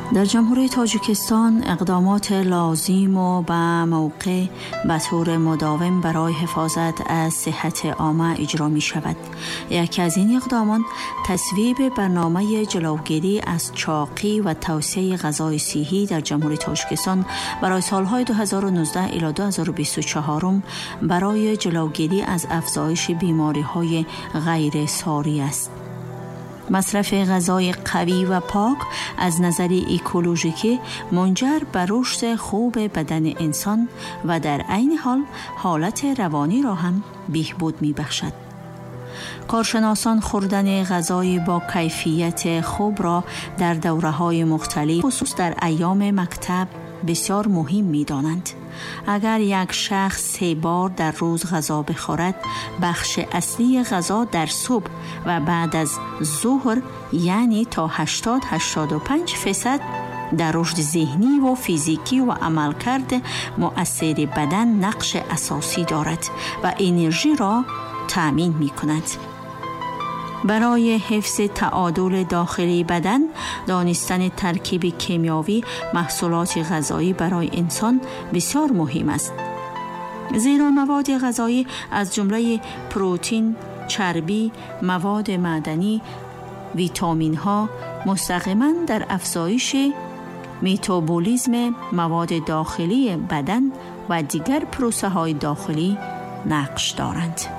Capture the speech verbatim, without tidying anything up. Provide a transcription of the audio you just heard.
در جمهوری تاجیکستان اقدامات لازم و به موقع به طور مداوم برای حفاظت از صحت عامه اجرا می شود. یکی از این اقدامات تصویب برنامه جلوگیری از چاقی و توسعه غذای صحی در جمهوری تاجیکستان برای سالهای دو هزار و نوزده الی دو هزار و بیست و چهار برای جلوگیری از افزایش بیماری‌های غیر ساری است. مصرف غذای قوی و پاک از نظر اکولوژیکی منجر به رشد خوب بدن انسان و در عین حال حالت روانی را هم بهبود می بخشد. کارشناسان خوردن غذای با کیفیت خوب را در دوره‌های مختلف خصوص در ایام مکتب بسیار مهم می دانند. اگر یک شخص سه بار در روز غذا بخورد، بخش اصلی غذا در صبح و بعد از ظهر یعنی تا هشتاد تا هشتاد و پنج درصد در رشد ذهنی و فیزیکی و عملکرد مؤثر بدن نقش اساسی دارد و انرژی را تأمین می کند. برای حفظ تعادل داخلی بدن، دانستن ترکیب کیمیایی محصولات غذایی برای انسان بسیار مهم است. زیرا مواد غذایی از جمله پروتئین، چربی، مواد معدنی، ویتامین ها مستقیما در افزایش متابولیسم مواد داخلی بدن و دیگر پروسه های داخلی نقش دارند.